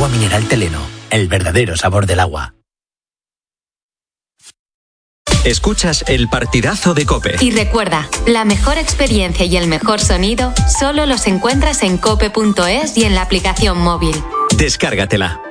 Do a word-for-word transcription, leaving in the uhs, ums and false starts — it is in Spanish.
mineral Teleno, el verdadero sabor del agua. Escuchas el partidazo de COPE. Y recuerda, la mejor experiencia y el mejor sonido solo los encuentras en cope punto es y en la aplicación móvil. Descárgatela.